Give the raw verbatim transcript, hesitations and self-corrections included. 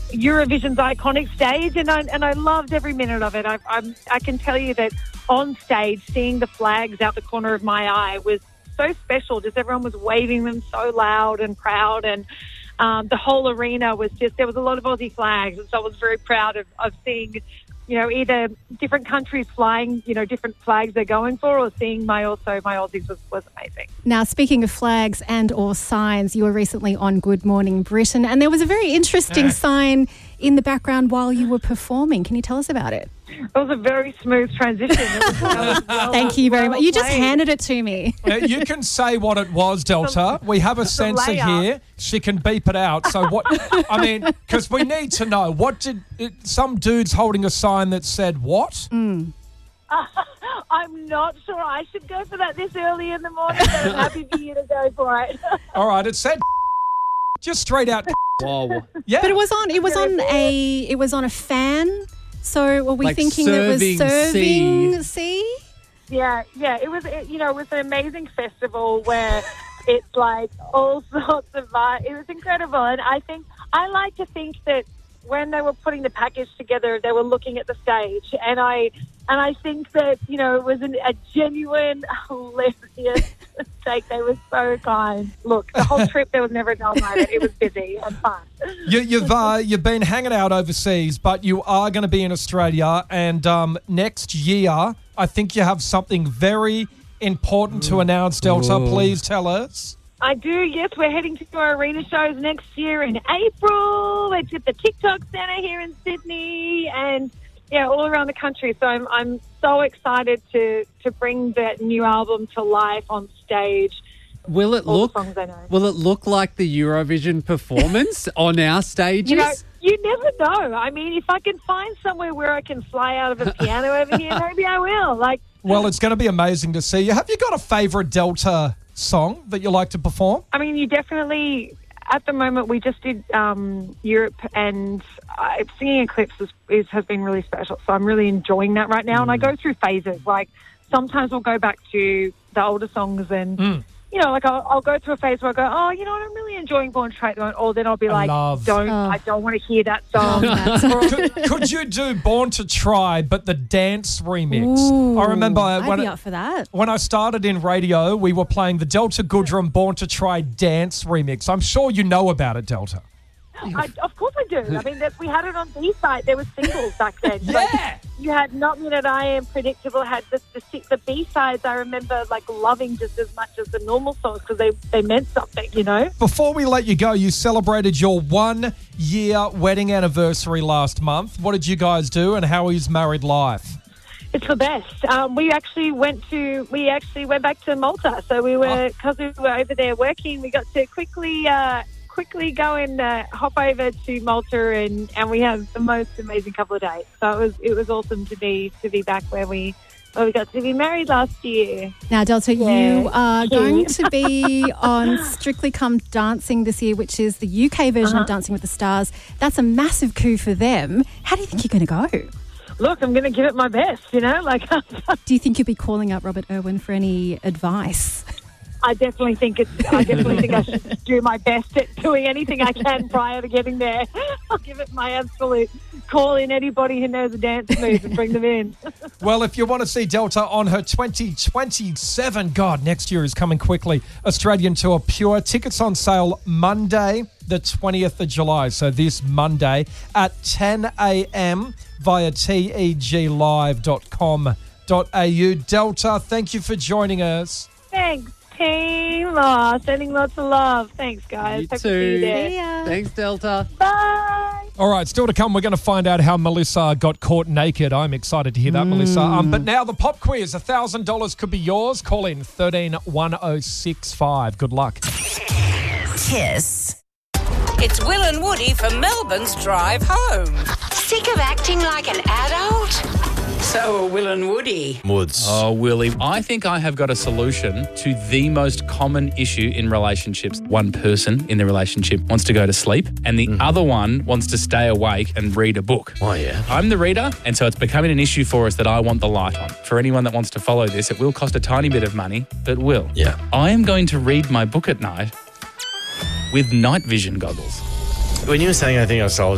Eurovision's iconic stage, and I and I loved every minute of it. I, I'm I can tell you that on stage, seeing the flags out the corner of my eye was so special. Just everyone was waving them so loud and proud, and um, the whole arena was just, there was a lot of Aussie flags, and so I was very proud of, of seeing, you know, either different countries flying, you know, different flags they're going for, or seeing my also my Aussies was, was amazing. Now, speaking of flags and or signs, you were recently on Good Morning Britain, and there was a very interesting Yeah. sign in the background while you were performing. Can you tell us about it? It was a very smooth transition. It was, it was well, Thank you very well much. You just played. handed it to me. Uh, you can say what it was, Delta. We have a censor layup. here. She can beep it out. So what? I mean, because we need to know, what did it, some dude's holding a sign that said what? Mm. I'm not sure I should go for that this early in the morning, but I'm happy for you to go for it. All right, it said just straight out. Whoa. Yeah, But it was on. It was on a. It was on a fan. So were we Like thinking it was serving serving sea? Yeah, yeah. It was, it, you know, it was an amazing festival where it's like all sorts of vibe. It was incredible, and I think I like to think that when they were putting the package together, they were looking at the stage, and I and I think that, you know, it was an, a genuine, hilarious mistake. They were so kind. Look, the whole trip there was never a dull moment. It was busy and fun. you, you've uh, you've been hanging out overseas, but you are going to be in Australia, and um, next year, I think you have something very important to announce. Delta, Ooh. please tell us. I do, yes. We're heading to our arena shows next year in April. It's at the TikTok Centre here in Sydney, and yeah, all around the country. So I'm I'm so excited to to bring that new album to life on stage. Will it All look? the songs I know. Will it look like the Eurovision performance on our stages? You know, you never know. I mean, if I can find somewhere where I can fly out of a piano over here, maybe I will. Like, Well, it's going to be amazing to see you. Have you got a favourite Delta song that you like to perform? I mean, you definitely. At the moment, we just did um, Europe, and uh, singing Eclipse is, is, has been really special. So I'm really enjoying that right now. And I go through phases. Like, sometimes we'll go back to the older songs and, Mm. you know, like I'll, I'll go through a phase where I go, oh, you know what, I'm really enjoying Born to Try, or then I'll be I like, love- don't, Oh. I don't want to hear that song. could, could you do Born to Try, but the dance remix? Ooh, I remember I'd when be it- up for that. When I started in radio, we were playing the Delta Goodrum Born to Try dance remix. I'm sure you know about it, Delta. I, of course I do. I mean, that, we had it on B-side. There were singles back then. Yeah. Like, you had Not Me That I Am, Predictable, had the, the, the B-sides I remember, like, loving just as much as the normal songs because they, they meant something, you know? Before we let you go, you celebrated your one-year wedding anniversary last month. What did you guys do, and how is married life? It's the best. Um, we actually went to, we actually went back to Malta. So we were, because we were over there working, we got to quickly... Uh, quickly go and uh, hop over to Malta, and, and we had the most amazing couple of days. So it was it was awesome to be to be back where we where we got to be married last year. Now, Delta, Yeah. you are Cute. going to be on Strictly Come Dancing this year, which is the U K version Uh-huh. of Dancing with the Stars. That's a massive coup for them. How do you think you're going to go? Look, I'm going to give it my best, you know? Like, Do you think you'll be calling up Robert Irwin for any advice? I definitely think it's, I definitely think I should do my best at doing anything I can prior to getting there. I'll give it my absolute, call in anybody who knows a dance move and bring them in. Well, if you want to see Delta on her twenty twenty-seven, God, next year is coming quickly, Australian Tour Pure. Tickets on sale Monday, the twentieth of July. So this Monday at ten a.m. via teg live dot com dot a u. Delta, thank you for joining us. Thanks, team. Oh, sending lots of love. Thanks, guys. You Hope to see you too. there. See ya. Thanks, Delta. Bye. All right, still to come, we're going to find out how Melissa got caught naked. I'm excited to hear that, Melissa. Um, but now the pop quiz, one thousand dollars could be yours. Call in thirteen one oh six five. Good luck. Kiss. It's Will and Woody for Melbourne's Drive Home. Sick of acting like an adult? So, Will and Woody. Woods. Oh, Willie, I think I have got a solution to the most common issue in relationships. One person in the relationship wants to go to sleep and the other one wants to stay awake and read a book. Oh, yeah. I'm the reader, and so it's becoming an issue for us that I want the light on. For anyone that wants to follow this, it will cost a tiny bit of money, but will. Yeah. I am going to read my book at night with night vision goggles. When you were saying, I think I was